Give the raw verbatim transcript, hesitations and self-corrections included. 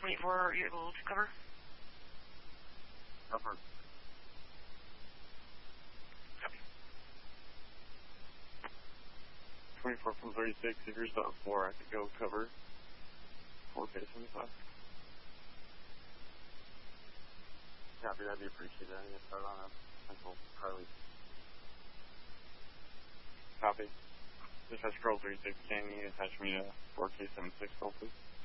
twenty-four, are you able to cover? Cover. Copy. twenty-four from thirty-six, if you're still at four, I could go cover. four K seventy-five. Copy, that'd be appreciated. I need to start on a pencil Carly. Copy. Dispatch Girl thirty-six, can you attach me to four K seventy-six, please?